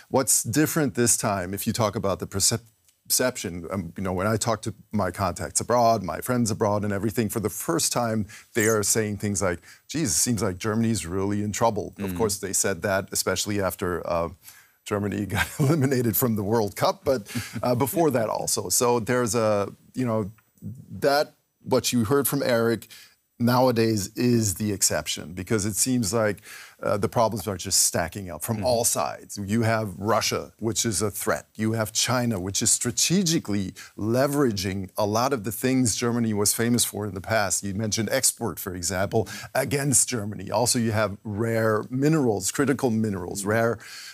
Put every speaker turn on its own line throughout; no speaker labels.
What's different this time, if you talk about the perception, when I talk to my contacts abroad, my friends abroad and everything, for the first time, they are saying things like, geez, it seems like Germany's really in trouble. Of course, they said that, especially after Germany got eliminated from the World Cup, but before that also. So there's that what you heard from Eric nowadays is the exception, because it seems like the problems are just stacking up from all sides. You have Russia, which is a threat. You have China, which is strategically leveraging a lot of the things Germany was famous for in the past. You mentioned export, for example, against Germany. Also, you have rare minerals, critical minerals, rare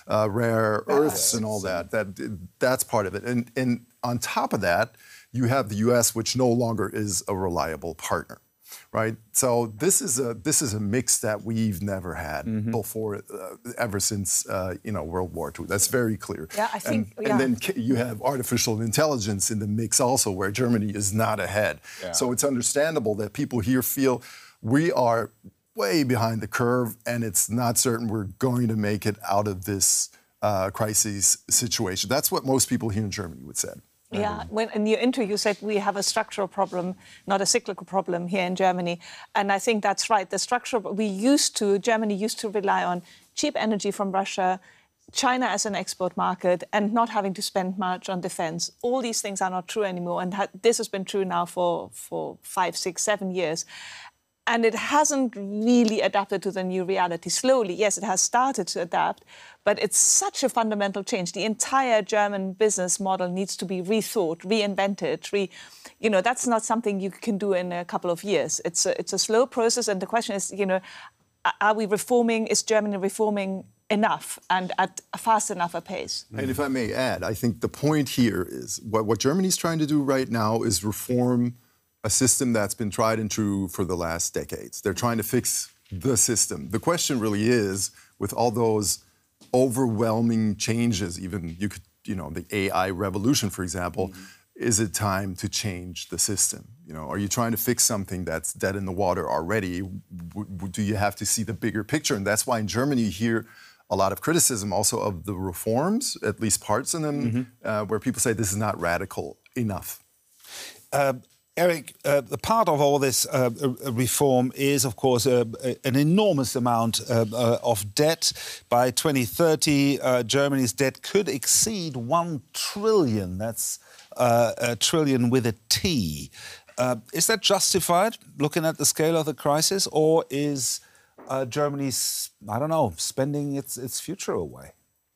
earths and all that. That's part of it. And on top of that, you have the U.S., which no longer is a reliable partner. Right, so this is a mix that we've never had before, ever since World War II. That's very clear.
Yeah, I think.
And then you have artificial intelligence in the mix also, where Germany is not ahead. Yeah. So it's understandable that people here feel we are way behind the curve, and it's not certain we're going to make it out of this crisis situation. That's what most people here in Germany would say.
Yeah, when in your intro you said we have a structural problem, not a cyclical problem here in Germany. And I think that's right. The structural, Germany used to rely on cheap energy from Russia, China as an export market, and not having to spend much on defense. All these things are not true anymore. And this has been true now for 5, 6, 7 years. And it hasn't really adapted to the new reality. Slowly, yes, it has started to adapt, but it's such a fundamental change. The entire German business model needs to be rethought, reinvented. That's not something you can do in a couple of years. It's a slow process, and the question is, are we reforming? Is Germany reforming enough and at a fast enough a pace?
And if I may add, I think the point here is what Germany's trying to do right now is reform a system that's been tried and true for the last decades. They're trying to fix the system. The question really is, with all those overwhelming changes, even the AI revolution, for example, is it time to change the system? Are you trying to fix something that's dead in the water already? Do you have to see the bigger picture? And that's why in Germany you hear a lot of criticism also of the reforms, at least parts of them, where people say this is not radical enough.
Eric, the part of all this reform is, of course, an enormous amount of debt. By 2030, Germany's debt could exceed 1 trillion. That's a trillion with a T. Is that justified, looking at the scale of the crisis, or is Germany, spending its future away?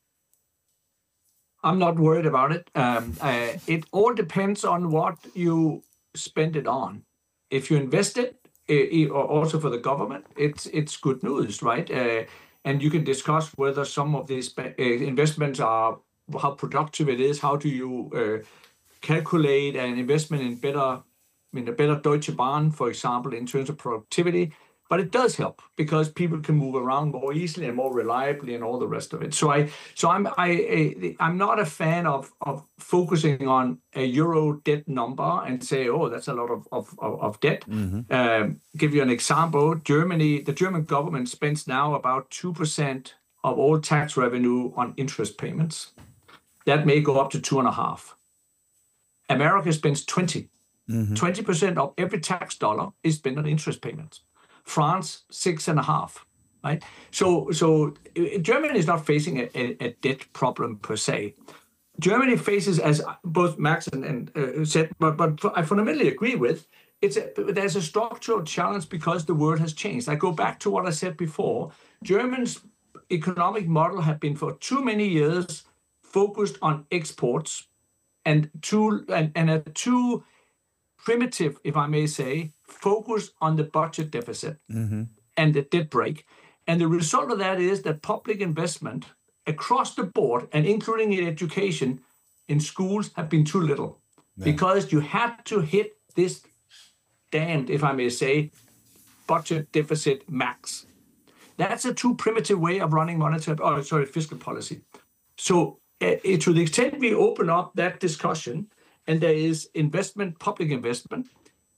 I'm not worried about it. It all depends on what you spend it on. If you invest it, also for the government, it's good news, right? And you can discuss whether some of these investments are, how productive it is. How do you calculate an investment in a better Deutsche Bahn, for example, in terms of productivity? But it does help because people can move around more easily and more reliably and all the rest of it. So I'm not a fan of focusing on a euro debt number and say, oh, that's a lot of debt. Give you an example. The German government spends now about 2% of all tax revenue on interest payments. That may go up to 2.5%. America spends 20%. 20% of every tax dollar is spent on interest payments. France, 6.5%, right? So Germany is not facing a debt problem per se. Germany faces, as both Max and said, but I fundamentally agree with, there's a structural challenge because the world has changed. I go back to what I said before. Germany's economic model had been for too many years focused on exports and a too primitive, if I may say, focus on the budget deficit and the debt break. And the result of that is that public investment across the board, and including in education, in schools, have been too little. Because you had to hit this damned, if I may say, budget deficit max. That's a too primitive way of running fiscal policy. So to the extent we open up that discussion, and there is investment, public investment,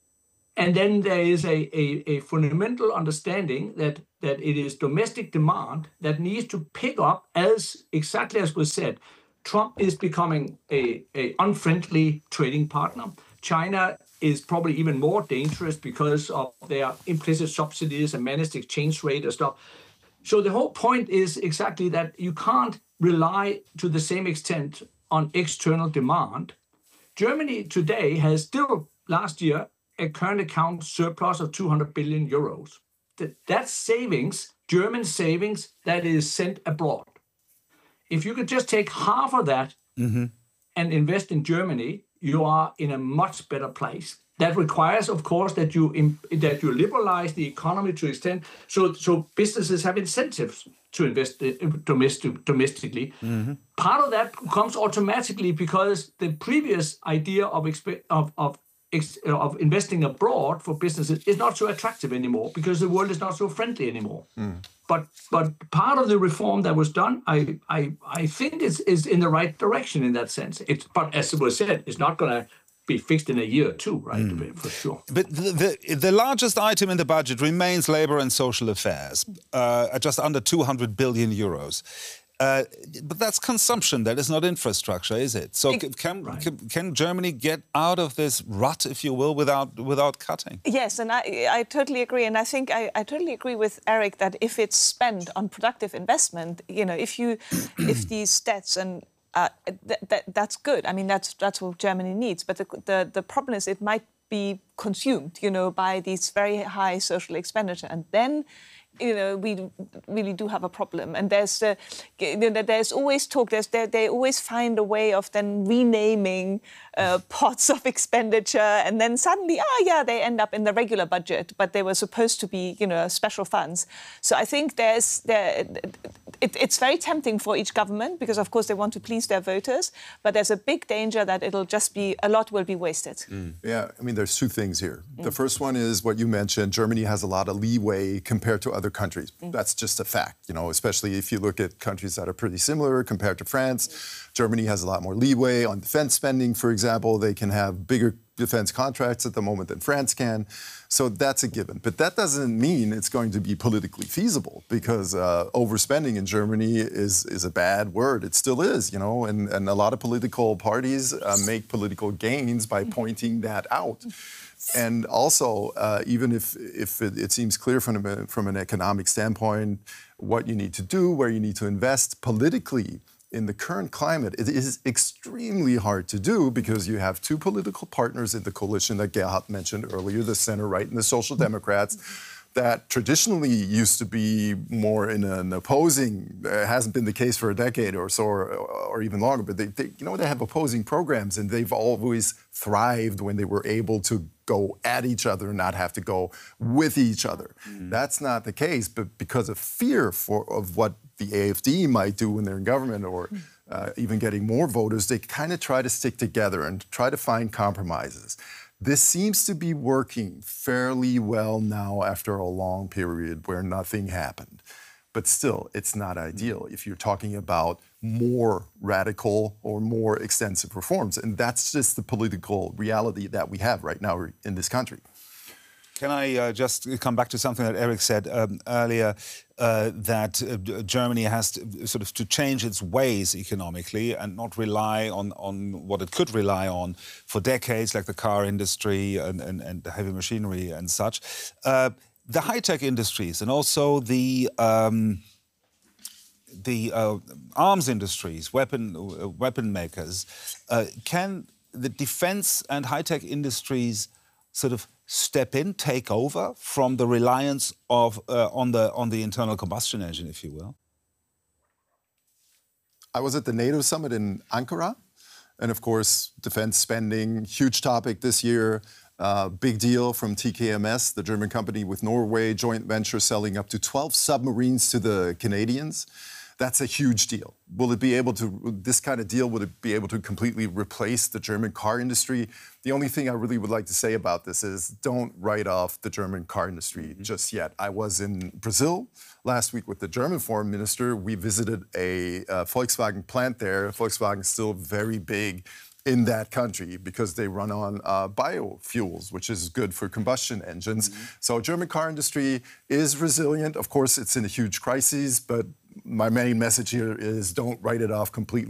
And then there is a fundamental understanding that it is domestic demand that needs to pick up, as exactly as was said. Trump is becoming a unfriendly trading partner. China is probably even more dangerous because of their implicit subsidies and managed exchange rate and stuff. So the whole point is exactly that you can't rely to the same extent on external demand. Germany today has still, last year, a current account surplus of 200 billion euros. That's savings, German savings, that is sent abroad. If you could just take half of that and invest in Germany, you are in a much better place. That requires, of course, that you liberalize the economy to extent so businesses have incentives to invest domestically. Part of that comes automatically because the previous idea of investing abroad for businesses is not so attractive anymore because the world is not so friendly anymore. But part of the reform that was done, I think is in the right direction in that sense. But as it was said, it's not going to be fixed in a year or two, right? For sure.
But the largest item in the budget remains labour and social affairs, at just under 200 billion euros. But that's consumption, that is not infrastructure, is it? So can Germany get out of this rut, if you will, without cutting?
Yes, and I totally agree. And I think I totally agree with Eric that if it's spent on productive investment, if these debts and that's good. I mean, that's what Germany needs. But the problem is it might be consumed, by these very high social expenditure, and then we really do have a problem. And there's always talk. They always find a way of then renaming pots of expenditure, and then suddenly, they end up in the regular budget, but they were supposed to be, special funds. So I think it's very tempting for each government because, of course, they want to please their voters. But there's a big danger that a lot will be wasted.
Yeah, I mean, there's two things here. The first one is what you mentioned. Germany has a lot of leeway compared to other countries. That's just a fact, especially if you look at countries that are pretty similar compared to France. Germany has a lot more leeway on defense spending, for example. They can have bigger defense contracts at the moment than France can. So that's a given. But that doesn't mean it's going to be politically feasible because overspending in Germany is a bad word. It still is, and a lot of political parties make political gains by pointing that out. And also, even if it seems clear from an economic standpoint what you need to do, where you need to invest politically, in the current climate, it is extremely hard to do because you have two political partners in the coalition that Gerhard mentioned earlier, the center-right and the Social Democrats, that traditionally used to be more in an opposing, it hasn't been the case for a decade or so, or even longer, but they have opposing programs, and they've always thrived when they were able to go at each other and not have to go with each other. That's not the case, but because of fear of what the AfD might do when they're in government or even getting more voters, they kind of try to stick together and try to find compromises. This seems to be working fairly well now after a long period where nothing happened. But still, it's not ideal if you're talking about more radical or more extensive reforms. And that's just the political reality that we have right now in this country.
Can I just come back to something that Eric said earlier, that Germany has to change its ways economically and not rely on what it could rely on for decades, like the car industry and the heavy machinery and such. The high-tech industries and also the arms industries, weapon makers, can the defense and high-tech industries sort of step in, take over from the reliance on the internal combustion engine, if you will?
I was at the NATO summit in Ankara, and of course, defense spending, huge topic this year. Big deal from TKMS, the German company with Norway, joint venture selling up to 12 submarines to the Canadians. That's a huge deal. Will it be able to, this kind of deal, would it be able to completely replace the German car industry? The only thing I really would like to say about this is don't write off the German car industry just yet. I was in Brazil last week with the German foreign minister. We visited a Volkswagen plant there. Volkswagen is still very big in that country because they run on biofuels, which is good for combustion engines. So German car industry is resilient. Of course, it's in a huge crisis, but my main message here is don't write it off completely.